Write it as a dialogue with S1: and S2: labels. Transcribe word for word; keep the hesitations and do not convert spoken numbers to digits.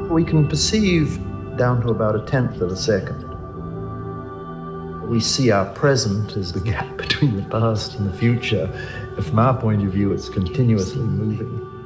S1: We can perceive down to about a tenth of a second. We see our present as the gap between the past and the future. From our point of view, it's continuously moving.